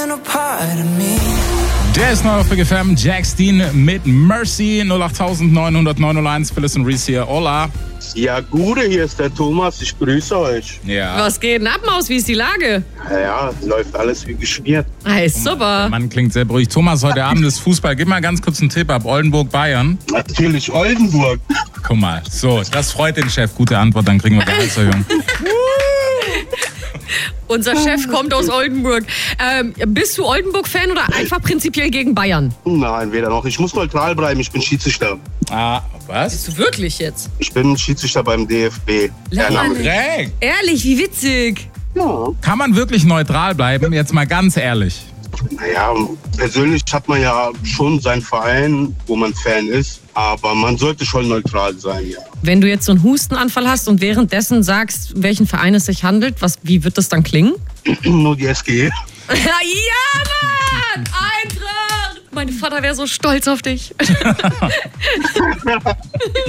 Der ist neu auf Big FM, Jax Dean mit Mercy, 08900 Phyllis und Reese hier. Hola. Ja, Gude, hier ist der Thomas, ich grüße euch. Ja. Was geht denn ab, Maus? Wie ist die Lage? Ja, läuft alles wie geschmiert. Hey, super. Der Mann klingt sehr beruhigt. Thomas, heute Abend ist Fußball. Gib mal ganz kurz einen Tipp ab. Oldenburg, Bayern. Natürlich Oldenburg. Guck mal, so, das freut den Chef. Gute Antwort, dann kriegen wir Gehaltserhöhung. Unser Chef kommt aus Oldenburg. Bist du Oldenburg-Fan oder einfach prinzipiell gegen Bayern? Nein, weder noch. Ich muss neutral bleiben, ich bin Schiedsrichter. Ah, was? Bist du wirklich jetzt? Ich bin Schiedsrichter beim DFB. Korrekt. Ehrlich, wie witzig. Ja. Kann man wirklich neutral bleiben? Jetzt mal ganz ehrlich. Naja, persönlich hat man ja schon seinen Verein, wo man Fan ist, aber man sollte schon neutral sein, ja. Wenn du jetzt so einen Hustenanfall hast und währenddessen sagst, welchen Verein es sich handelt, wie wird das dann klingen? Nur die SG. Ja, Mann! Eintracht! Mein Vater wäre so stolz auf dich.